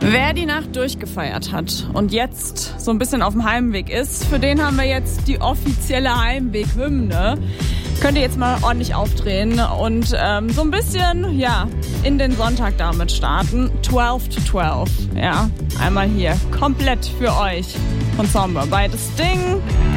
Wer die Nacht durchgefeiert hat und jetzt so ein bisschen auf dem Heimweg ist, für den haben wir jetzt die offizielle Heimweg-Hymne. Könnt ihr jetzt mal ordentlich aufdrehen und so ein bisschen, ja, in den Sonntag damit starten. 12 to 12, ja, einmal hier, komplett für euch von Somber bei The Sting.